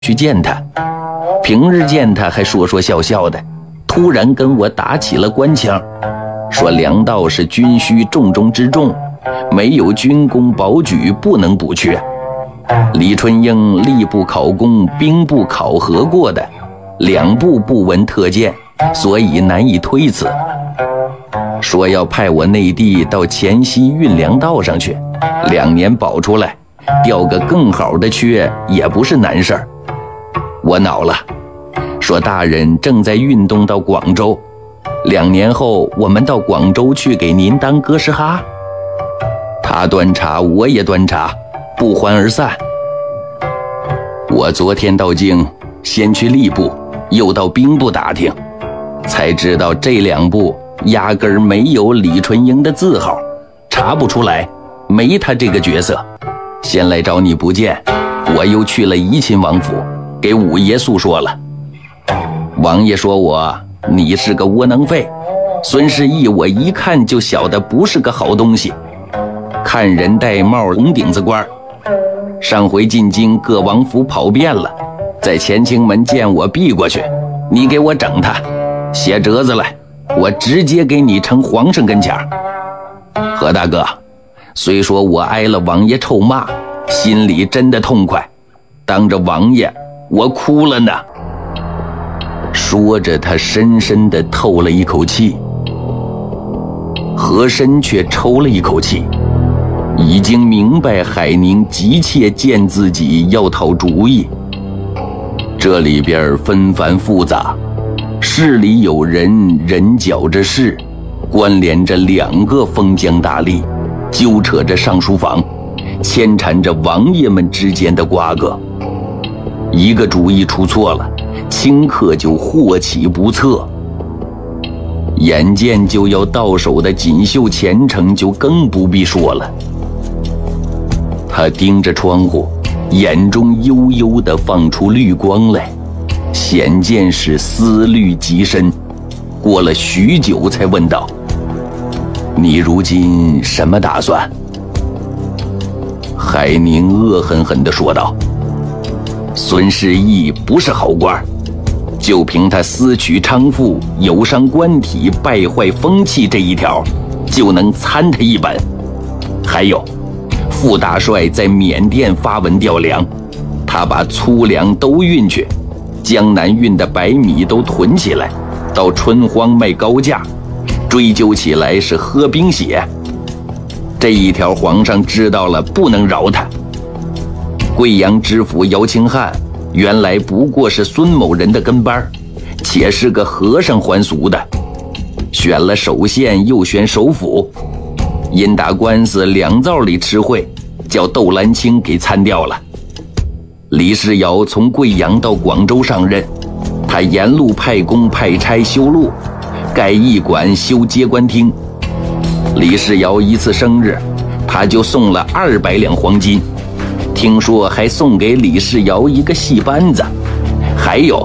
去见他。平日见他还说说笑笑的，突然跟我打起了官腔，说粮道是军需重中之重，没有军功保举不能补缺。李春英吏部考功、兵部考核过的，2部不闻特见，所以难以推辞。说要派我内地到黔西运粮道上去，2年保出来，调个更好的缺也不是难事儿。我恼了，说大人正在运动到广州，2年后我们到广州去给您当哥斯哈。他端茶，我也端茶，不欢而散。我昨天到京，先去吏部，又到兵部打听，才知道这2部压根儿没有李春英的字号，查不出来，没他这个角色。先来找你不见，我又去了怡亲王府，给五爷诉说了。王爷说你是个窝囊废，孙世义我一看就晓得不是个好东西，看人戴帽红顶子官，上回进京各王府跑遍了，在乾清门见我避过去，你给我整他，写折子来，我直接给你呈皇上跟前。何大哥，虽说我挨了王爷臭骂，心里真的痛快，当着王爷我哭了呢。说着他深深地透了一口气，和珅却抽了一口气，已经明白海宁急切见自己要讨主意。这里边纷繁复杂，事里有人，人搅着事，关联着2个封疆大吏，纠扯着上书房，牵缠着王爷们之间的瓜葛。一个主意出错了，顷刻就祸起不测。眼见就要到手的锦绣前程就更不必说了。他盯着窗户，眼中悠悠地放出绿光来，显见是思虑极深。过了许久才问道：你如今什么打算？海宁恶狠狠地说道：孙世义不是好官，就凭他私取娼妇、有伤官体、败坏风气这一条，就能参他一本。还有副大帅在缅甸发文调粮，他把粗粮都运去，江南运的白米都囤起来，到春荒卖高价，追究起来是喝冰血。这一条皇上知道了，不能饶他。贵阳知府姚清汉原来不过是孙某人的跟班，且是个和尚还俗的，选了首县又选首府，因打官司2灶里吃贿，叫窦兰卿给参掉了。李世尧从贵阳到广州上任，他沿路派工派差修路，盖驿馆修接官厅。李世尧一次生日，他就送了200两黄金，听说还送给李世尧一个戏班子。还有，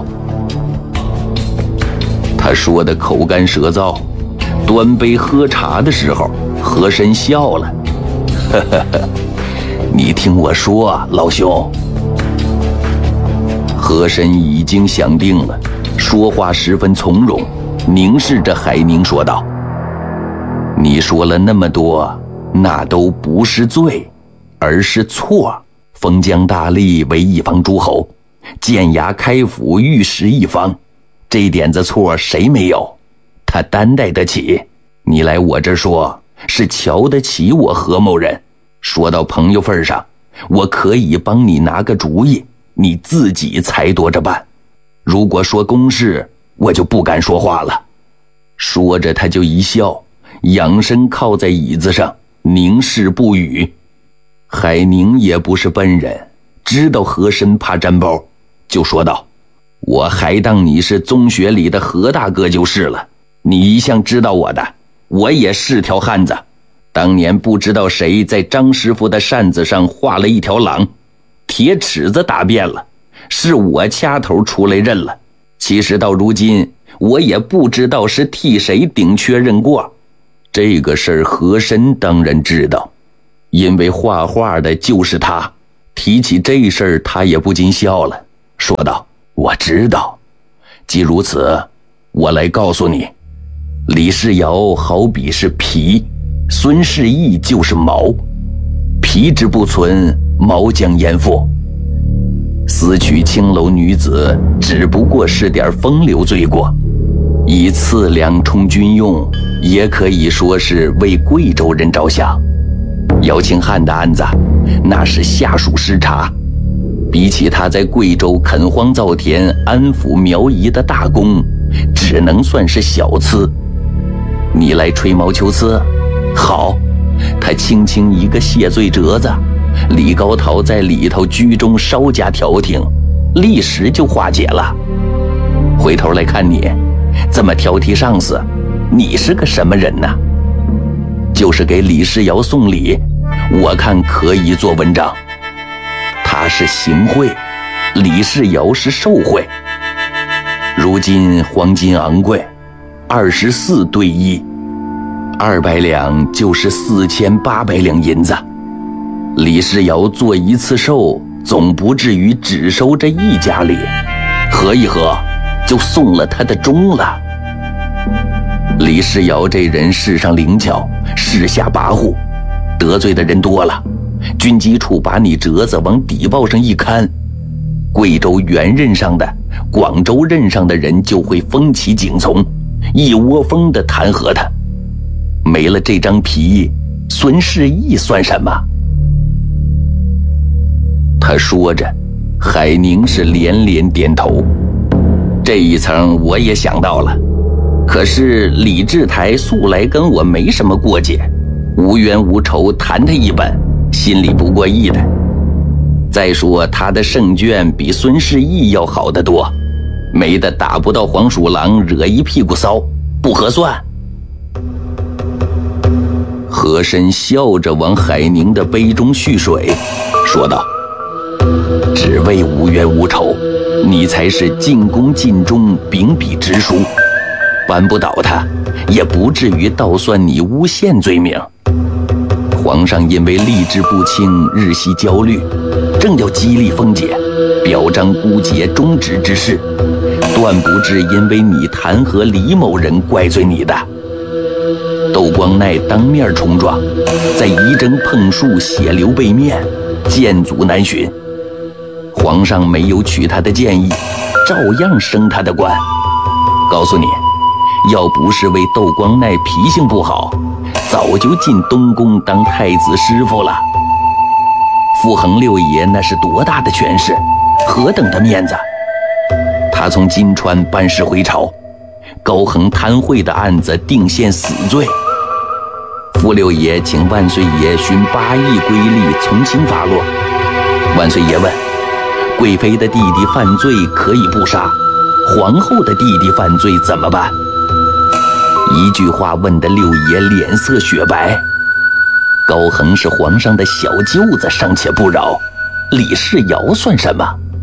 他说的口干舌燥，端杯喝茶的时候，和珅笑了：呵呵呵，你听我说，老兄。和珅已经想定了，说话十分从容，凝视着海宁说道：你说了那么多，那都不是罪，而是错。封疆大吏为一方诸侯，建衙开府御史一方，这点子错谁没有？他担待得起。你来我这说，是瞧得起我何某人。说到朋友份上，我可以帮你拿个主意，你自己裁夺着办。如果说公事，我就不敢说话了。说着他就一笑，仰身靠在椅子上，凝视不语。海宁也不是笨人，知道和珅怕沾包，就说道：我还当你是宗学里的何大哥就是了。你一向知道我的，我也是条汉子。当年不知道谁在张师傅的扇子上画了一条狼，铁尺子打遍了，是我掐头出来认了。其实到如今，我也不知道是替谁顶缺认过。这个事儿和珅当然知道，因为画画的就是他。提起这事儿，他也不禁笑了。 说道：“我知道。既如此，我来告诉你，李世尧好比是皮，孙世义就是毛。皮之不存，毛将焉附？私娶青楼女子，只不过是点风流罪过，以4两充军用，也可以说是为贵州人着想。姚清汉的案子，那是下属失察，比起他在贵州垦荒造田、安抚苗裔的大功，只能算是小刺。你来吹毛求疵，好，他轻轻一个谢罪折子，李高陶在里头居中稍加调停，立时就化解了。回头来看你，这么挑剔上司，你是个什么人呢？就是给李世尧送礼，我看可以做文章。他是行贿，李世尧是受贿。如今黄金昂贵，24对1，200两就是4800两银子。李世尧做一次寿，总不至于只收这一家礼，合一合，就送了他的钟了。李世尧这人世上灵巧，世下跋扈，得罪的人多了，军机处把你折子往底报上一刊，贵州原任上的、广州任上的人就会风起警从，一窝蜂地弹劾他。没了这张皮，孙世义算什么？他说着，海宁是连连点头。这一层我也想到了，可是李志台素来跟我没什么过节，无冤无仇，弹他一本，心里不过意的。再说他的胜券比孙世义要好得多，没的打不到黄鼠狼，惹一屁股骚，不合算。和珅笑着往海宁的杯中蓄水，说道：“只为无冤无仇，你才是尽功尽忠，秉笔直书，扳不倒他，也不至于倒算你诬陷罪名。皇上因为吏治不清，日夕焦虑，正要激励风解，表彰孤节忠直之事，断不至因为你弹劾李某人怪罪你的。窦光鼐当面冲撞，在仪征碰树，血流背面，剑阻难寻。皇上没有取他的建议，照样升他的官。告诉你，要不是为窦光鼐脾性不好，早就进东宫当太子师傅了。傅恒六爷那是多大的权势，何等的面子！他从金川班师回朝，高恒贪贿的案子定现死罪。傅六爷请万岁爷寻8亿归例，从轻发落。万岁爷问：贵妃的弟弟犯罪可以不杀，皇后的弟弟犯罪怎么办？一句话问得六爷脸色雪白。高恒是皇上的小舅子，尚且不饶，李世尧算什么？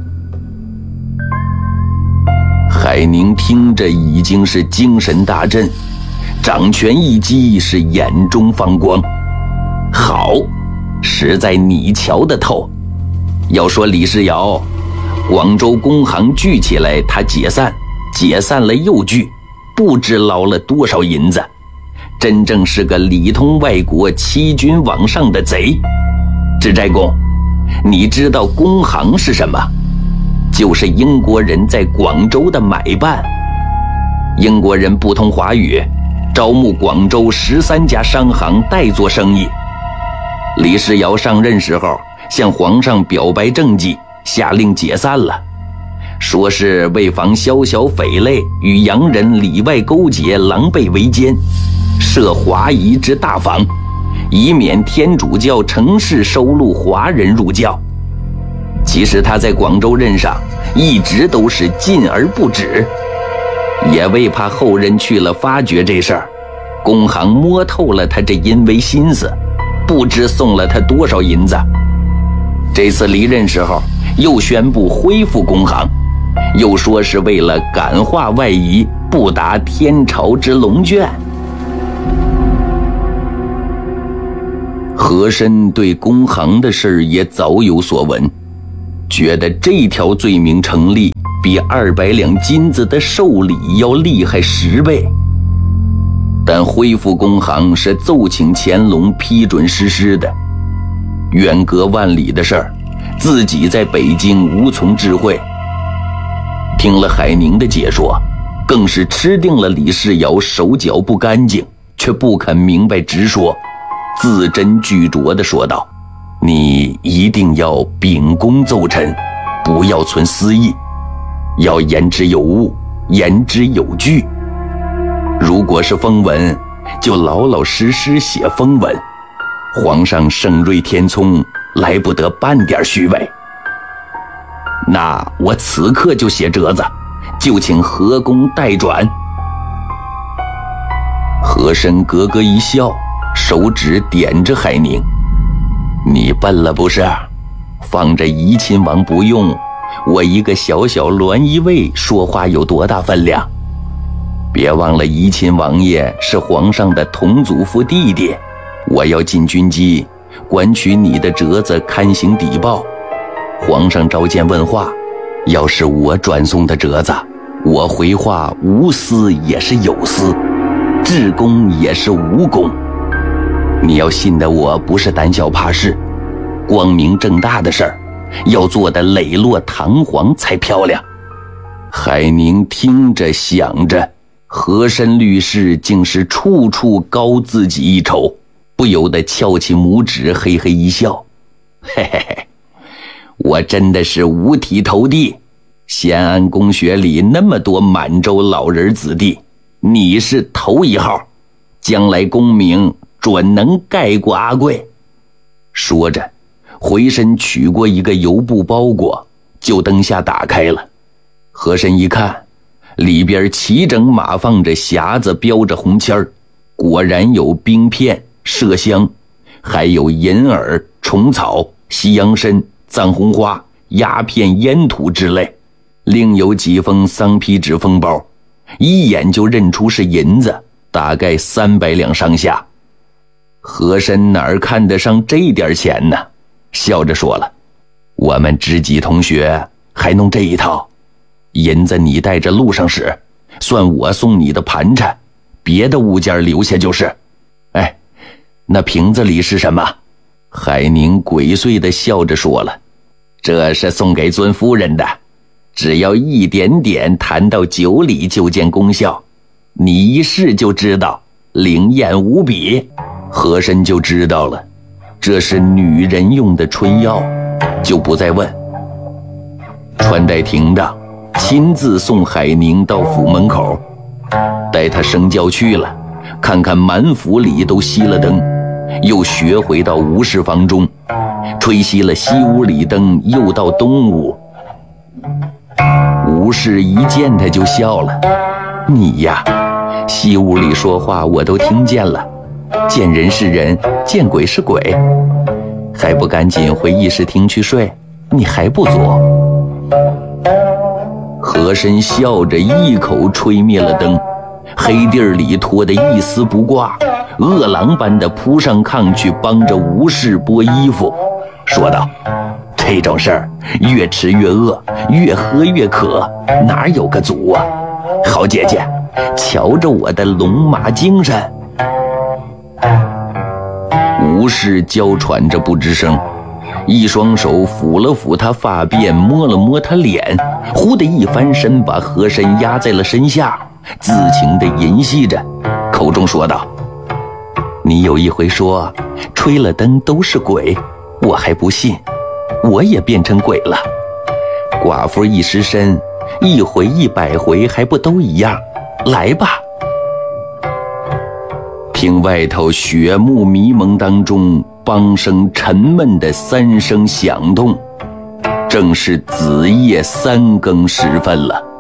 海宁听着已经是精神大振，掌权一击是眼中放光。好，实在你瞧得透。要说李世尧，广州工行聚起来他解散，解散了又聚，不知捞了多少银子，真正是个里通外国、欺君罔上的贼。知斋公，你知道工行是什么？就是英国人在广州的买办。英国人不通华语，招募广州13家商行代做生意。李世尧上任时候向皇上表白政绩，下令解散了，说是为防宵小匪类与洋人里外勾结，狼狈为奸，设华夷之大防，以免天主教城市收录华人入教。其实他在广州任上一直都是禁而不止，也为怕后人去了发觉这事儿，工行摸透了他这淫为心思，不知送了他多少银子。这次离任时候又宣布恢复工行，又说是为了感化外夷，不达天朝之龙眷。和珅对工行的事也早有所闻， 觉得这条罪名成立比200两金子的受理要厉害10倍。但恢复公行是奏请乾隆批准实施的，远隔万里的事儿，自己在北京无从知会。听了海宁的解说，更是吃定了李世尧手脚不干净，却不肯明白直说，字斟句酌地说道：你一定要秉公奏陈，不要存私意，要言之有物，言之有据。如果是封文，就老老实实写封文，皇上圣瑞天聪，来不得半点虚伪。那我此刻就写折子，就请何公代转。和珅咯咯一笑，手指点着海宁：你笨了不是？放着怡亲王不用，我一个小小栾仪卫说话有多大分量？别忘了怡亲王爷是皇上的同祖父弟弟，我要进军机，管取你的折子刊行邸报。皇上召见问话，要是我转送的折子，我回话无私也是有私，至公也是无功。你要信得我不是胆小怕事，光明正大的事儿，要做得磊落堂皇才漂亮。海宁听着想着，和珅律师竟是处处高自己一筹，不由得翘起拇指嘿嘿一笑：嘿嘿嘿，我真的是五体投地。咸安公学里那么多满洲老人子弟，你是头一号，将来功名准能盖过阿贵。说着，回身取过一个邮布包裹，就灯下打开了。和珅一看，里边齐整码放着匣子，标着红签儿，果然有冰片、麝香，还有银耳、虫草、西洋参、藏红花、鸦片、烟土之类，另有几封桑皮纸封包，一眼就认出是银子，大概300两上下。和珅哪儿看得上这点钱呢？笑着说了：我们知己同学还弄这一套，银子你带着路上使，算我送你的盘缠，别的物件留下就是。哎，那瓶子里是什么？海宁鬼祟地笑着说了：这是送给尊夫人的，只要一点点谈到酒里就见功效，你一试就知道，灵验无比。和珅就知道了，这是女人用的春药，就不再问。传代停当，亲自送海宁到府门口，带他升轿去了，看看满府里都熄了灯，又学回到吴氏房中，吹熄了西屋里灯，又到东屋。吴氏一见他就笑了：你呀，西屋里说话我都听见了，见人是人，见鬼是鬼，还不赶紧回议事厅去睡？你还不做？和珅笑着一口吹灭了灯，黑地儿里脱得一丝不挂，饿狼般的扑上炕去帮着吴氏剥衣服，说道：这种事儿越吃越饿，越喝越渴，哪有个足啊？好姐姐，瞧着我的龙马精神。吴氏娇喘着不吱声，一双手抚了抚他发辫，摸了摸他脸，忽地一翻身，把和珅压在了身下，自情地吟戏着，口中说道：你有一回说吹了灯都是鬼，我还不信，我也变成鬼了。寡妇一失身，一回100回还不都一样？来吧。听外头雪幕迷蒙当中梆声沉闷的3声响动，正是子夜3更时分了。